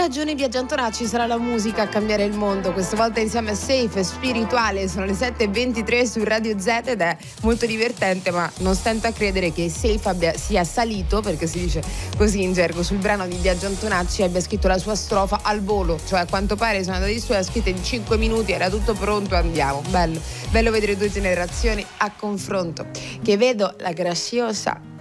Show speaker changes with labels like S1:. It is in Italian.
S1: ragione Biagio Antonacci, sarà la musica a cambiare il mondo, questa volta insieme a Safe e Spirituale. Sono le 7:23 su Radio Z ed è molto divertente, ma non stento a credere che Safe sia salito, perché si dice così in gergo, sul brano di Biagio Antonacci e abbia scritto la sua strofa al volo, cioè a quanto pare sono andati su e ha scritto in 5 minuti, era tutto pronto, andiamo. Bello vedere due generazioni a confronto. Che vedo la graciosa